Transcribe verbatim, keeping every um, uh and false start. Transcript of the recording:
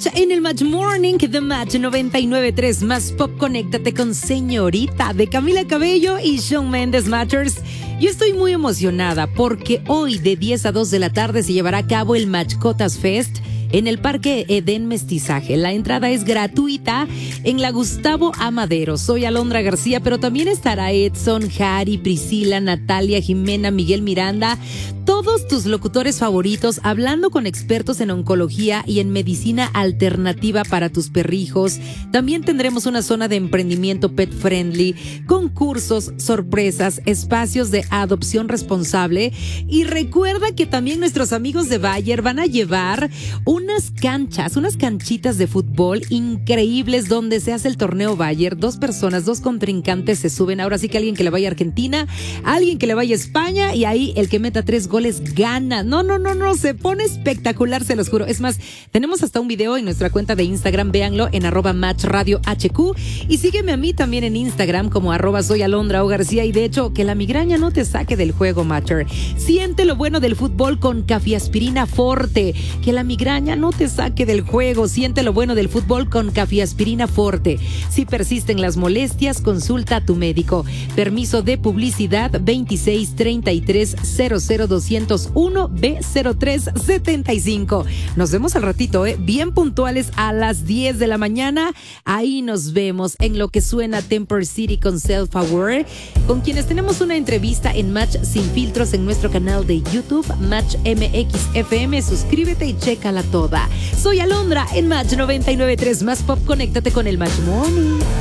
Match en el Match Morning de Match noventa y nueve punto tres Más Pop. Conéctate con Señorita de Camila Cabello y Shawn Mendes Matters. Yo estoy muy emocionada porque hoy de diez a dos de la tarde se llevará a cabo el Matchcotas Fest en el Parque Edén Mestizaje. La entrada es gratuita en la Gustavo Amadero. Soy Alondra García, pero también estará Edson, Harry, Priscila, Natalia, Jimena, Miguel Miranda, todos tus locutores favoritos hablando con expertos en oncología y en medicina alternativa para tus perrijos. También tendremos una zona de emprendimiento pet friendly, concursos, sorpresas, espacios de adopción responsable. Y recuerda que también nuestros amigos de Bayer van a llevar unas canchas, unas canchitas de fútbol increíbles donde se hace el torneo Bayer. Dos personas, dos contrincantes se suben. Ahora sí que alguien que le vaya a Argentina, alguien que le vaya a España, y ahí el que meta tres goles gana. No, no, no, no, se pone espectacular, se los juro. Es más, tenemos hasta un video en nuestra cuenta de Instagram, véanlo en arroba Match Radio H Q, y sígueme a mí también en Instagram como arroba soy Alondra O García. Y de hecho, que la migraña no te saque del juego, Matcher. Siente lo bueno del fútbol con Cafiaspirina Forte. Que la migraña no te saque del juego. Siente lo bueno del fútbol con Cafiaspirina Forte. Si persisten las molestias, consulta a tu médico. Permiso de publicidad veintiséis treinta y tres cero cero doscientos uno B cero tres setenta y cinco. Nos vemos al ratito, ¿eh? Bien puntuales a las diez de la mañana. Ahí nos vemos en lo que suena Temper City con Self Aware, con quienes tenemos una entrevista en Match Sin Filtros en nuestro canal de YouTube, Match M X F M. Suscríbete y chécala toda. Soy Alondra en Match noventa y nueve punto tres Más Pop. Conéctate con el Match Morning.